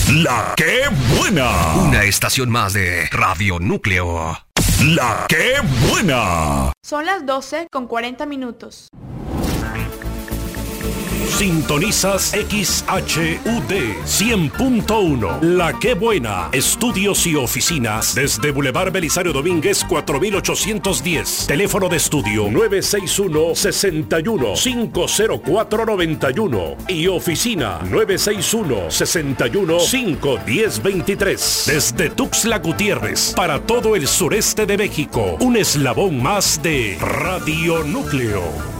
La que buena. Una estación más de Radio Núcleo. La que buena. Son las 12:40. Sintonizas XHUD 100.1. La que buena. Estudios y oficinas desde Boulevard Belisario Domínguez 4810. Teléfono de estudio 961-61-50491 y oficina 961-61-51023. Desde Tuxtla Gutiérrez para todo el sureste de México. Un eslabón más de Radio Núcleo.